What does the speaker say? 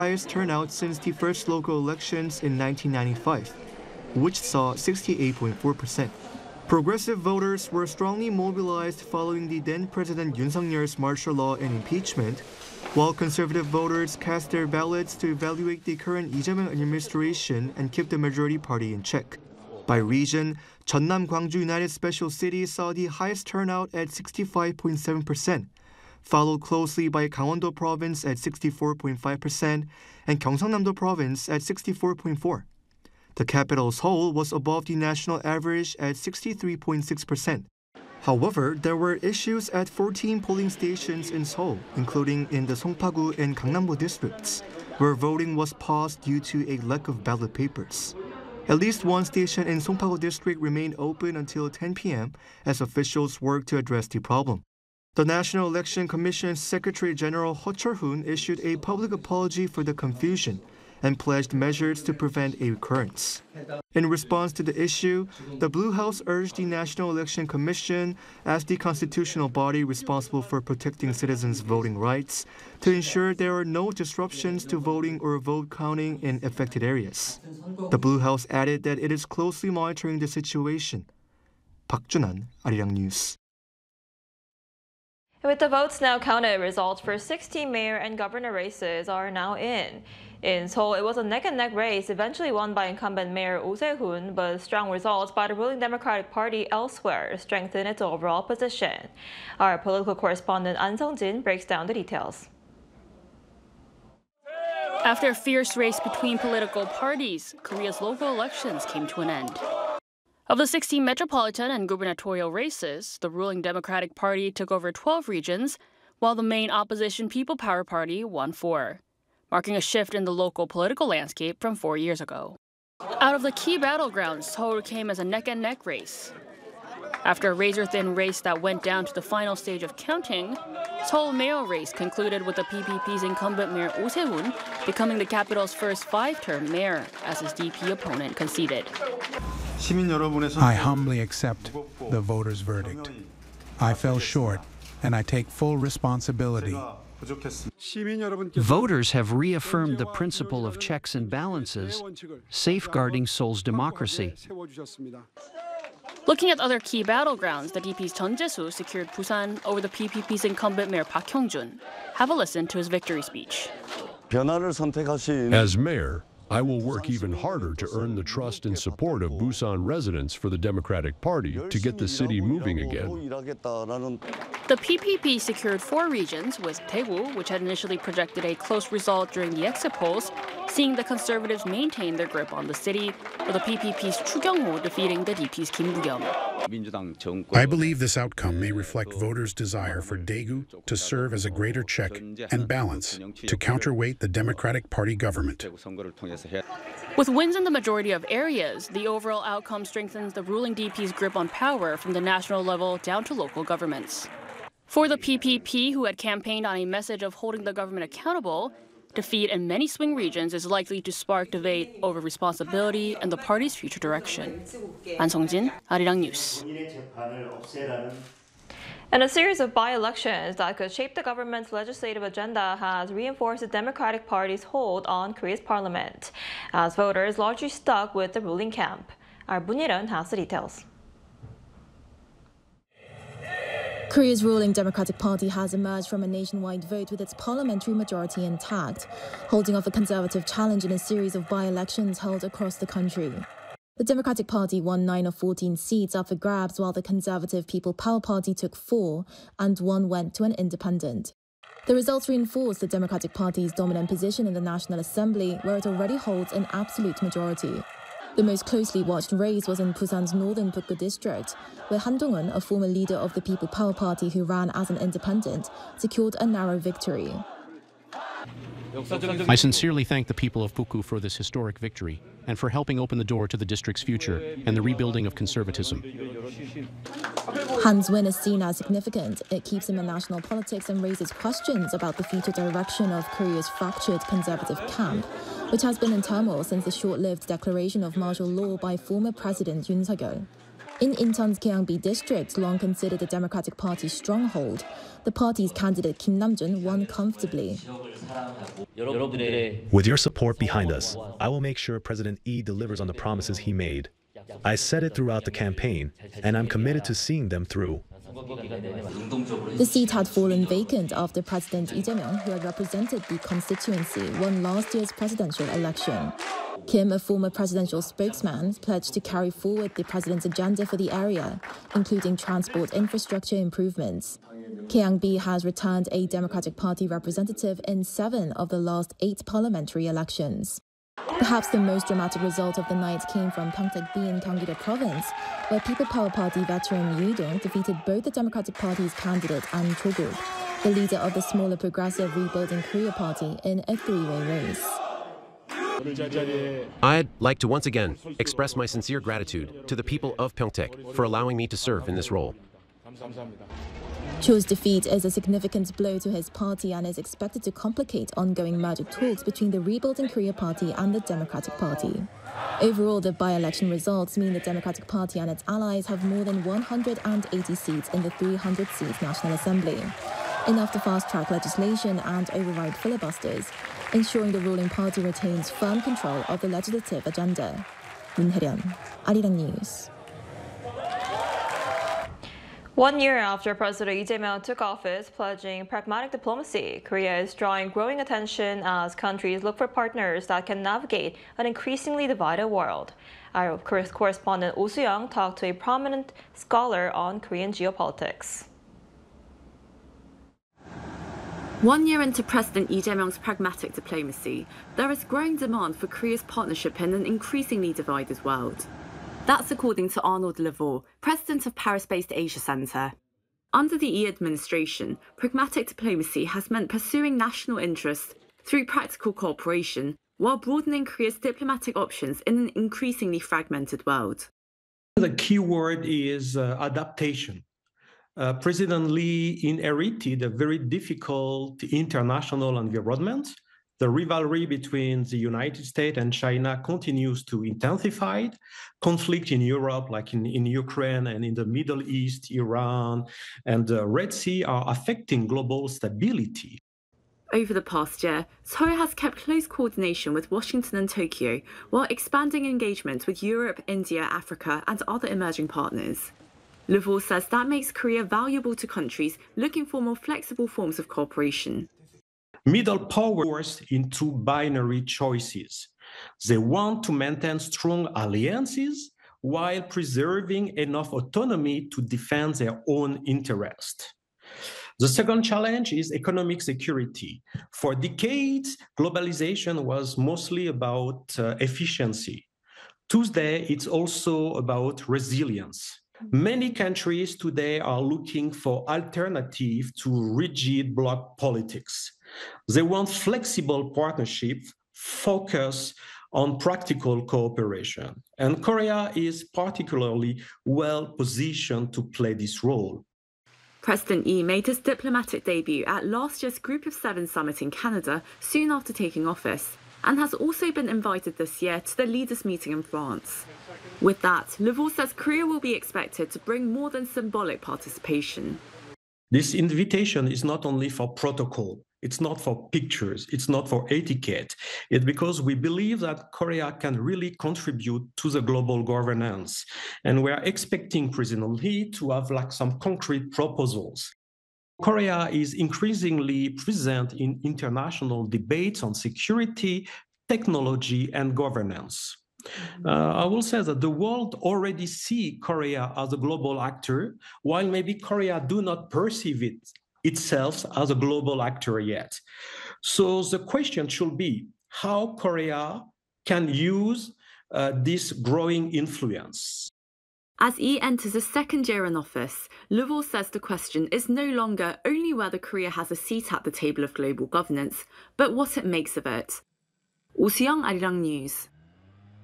highest turnout since the first local elections in 1995, which saw 68.4%. Progressive voters were strongly mobilized following the then-President Yoon Suk-yeol's martial law and impeachment, while conservative voters cast their ballots to evaluate the current Lee Jae-myung administration and keep the majority party in check. By region, Jeonnam Gwangju United Special City saw the highest turnout at 65.7%, followed closely by Gangwon-do Province at 64.5% and Gyeongsang-namdo Province at 64.4%. The capital Seoul was above the national average at 63.6%. However, there were issues at 14 polling stations in Seoul, including in the Songpa-gu and Gangnam-do districts, where voting was paused due to a lack of ballot papers. At least one station in Songpa-gu district remained open until 10 p.m. as officials worked to address the problem. The National Election Commission's Secretary General Ho Chol-hoon issued a public apology for the confusion and pledged measures to prevent a recurrence. In response to the issue, the Blue House urged the National Election Commission, as the constitutional body responsible for protecting citizens' voting rights, to ensure there are no disruptions to voting or vote counting in affected areas. The Blue House added that it is closely monitoring the situation. Park Jun-an, Arirang News. With the votes now counted, results for 16 mayor and governor races are now in. In Seoul, it was a neck-and-neck race, eventually won by incumbent Mayor Oh Se-hoon, but strong results by the ruling Democratic Party elsewhere strengthened its overall position. Our political correspondent An Sung-jin breaks down the details. After a fierce race between political parties, Korea's local elections came to an end. Of the 16 metropolitan and gubernatorial races, the ruling Democratic Party took over 12 regions, while the main opposition People Power Party won 4, marking a shift in the local political landscape from 4 years ago. Out of the key battlegrounds, Seoul came as a neck-and-neck race. After a razor-thin race that went down to the final stage of counting, Seoul mayor race concluded with the PPP's incumbent Mayor Oh Se-hoon becoming the capital's first 5-term mayor, as his DP opponent conceded. I humbly accept the voters' verdict. I fell short, and I take full responsibility. Voters have reaffirmed the principle of checks and balances, safeguarding Seoul's democracy. Looking at other key battlegrounds, the DP's Jeon Jae-soo secured Busan over the PPP's incumbent Mayor Park Hyung-jun. Have a listen to his victory speech. As mayor, I will work even harder to earn the trust and support of Busan residents for the Democratic Party to get the city moving again. The PPP secured 4 regions, with Daegu, which had initially projected a close result during the exit polls, seeing the conservatives maintain their grip on the city, with the PPP's Chu Kyung-ho defeating the DP's Kim Bu-kyung. I believe this outcome may reflect voters' desire for Daegu to serve as a greater check and balance to counterweight the Democratic Party government. With wins in the majority of areas, the overall outcome strengthens the ruling DP's grip on power from the national level down to local governments. For the PPP, who had campaigned on a message of holding the government accountable, defeat in many swing regions is likely to spark debate over responsibility and the party's future direction. An Sung-jin, Arirang News. And a series of by-elections that could shape the government's legislative agenda has reinforced the Democratic Party's hold on Korea's parliament, as voters largely stuck with the ruling camp. Our Moon Il-eun has the details. Korea's ruling Democratic Party has emerged from a nationwide vote with its parliamentary majority intact, holding off a conservative challenge in a series of by-elections held across the country. The Democratic Party won 9 of 14 seats up for grabs, while the Conservative People Power Party took 4, and 1 went to an independent. The results reinforce the Democratic Party's dominant position in the National Assembly, where it already holds an absolute majority. The most closely watched race was in Busan's northern Bukgu district, where Han Dong-un, a former leader of the People Power Party who ran as an independent, secured a narrow victory. I sincerely thank the people of Bukgu for this historic victory and for helping open the door to the district's future and the rebuilding of conservatism. Han's win is seen as significant. It keeps him in national politics and raises questions about the future direction of Korea's fractured conservative camp, which has been in turmoil since the short-lived declaration of martial law by former President Yoon Suk-yeol. In Incheon's Gyeongbi district, long considered the Democratic Party's stronghold, the party's candidate Kim Nam-jun won comfortably. With your support behind us, I will make sure President Lee delivers on the promises he made. I said it throughout the campaign, and I'm committed to seeing them through. The seat had fallen vacant after President Lee Jae-myung, who had represented the constituency, won last year's presidential election. Kim, a former presidential spokesman, pledged to carry forward the president's agenda for the area, including transport infrastructure improvements. Gyeongbi has returned a Democratic Party representative in 7 of the last 8 parliamentary elections. Perhaps the most dramatic result of the night came from Pyeongtaek-bi in Gyeonggi-do Province, where People Power Party veteran Yu Dong defeated both the Democratic Party's candidate and Cho Guk, the leader of the smaller Progressive Rebuilding Korea Party, in a 3-way race. I'd like to once again express my sincere gratitude to the people of Pyeongtaek for allowing me to serve in this role. Cho's defeat is a significant blow to his party and is expected to complicate ongoing merger talks between the Rebuilding Korea Party and the Democratic Party. Overall, the by-election results mean the Democratic Party and its allies have more than 180 seats in the 300-seat National Assembly, enough to fast-track legislation and override filibusters, ensuring the ruling party retains firm control of the legislative agenda. Min Hae-ryun, Arirang News. 1 year after President Lee Jae-myung took office, pledging pragmatic diplomacy, Korea is drawing growing attention as countries look for partners that can navigate an increasingly divided world. Our correspondent Oh Soo-young talked to a prominent scholar on Korean geopolitics. 1 year into President Lee Jae-myung's pragmatic diplomacy, there is growing demand for Korea's partnership in an increasingly divided world. That's according to Arnold Levaux, president of Paris-based Asia Center. Under the Lee administration, pragmatic diplomacy has meant pursuing national interests through practical cooperation while broadening Korea's diplomatic options in an increasingly fragmented world. The key word is adaptation. President Lee inherited a very difficult international environment. The rivalry between the United States and China continues to intensify. Conflict in Europe, like in Ukraine and in the Middle East, Iran, and the Red Sea are affecting global stability. Over the past year, Seoul has kept close coordination with Washington and Tokyo while expanding engagement with Europe, India, Africa, and other emerging partners. Levaux says that makes Korea valuable to countries looking for more flexible forms of cooperation. Middle powers into binary choices. They want to maintain strong alliances while preserving enough autonomy to defend their own interest. The second challenge is economic security. For decades, globalization was mostly about efficiency. Today, it's also about resilience. Many countries today are looking for alternatives to rigid bloc politics. They want flexible partnerships, focus on practical cooperation. And Korea is particularly well positioned to play this role. President Lee made his diplomatic debut at last year's Group of 7 summit in Canada soon after taking office, and has also been invited this year to the leaders' meeting in France. With that, Levaux says Korea will be expected to bring more than symbolic participation. This invitation is not only for protocol, it's not for pictures, it's not for etiquette. It's because we believe that Korea can really contribute to the global governance. And we are expecting President Lee to have some concrete proposals. Korea is increasingly present in international debates on security, technology, and governance. I will say that the world already sees Korea as a global actor, while maybe Korea do not perceive itself as a global actor yet. So the question should be how Korea can use this growing influence. As Lee enters his second year in office, Levaux says the question is no longer only whether Korea has a seat at the table of global governance, but what it makes of it. Oh Soo-young, Arirang News.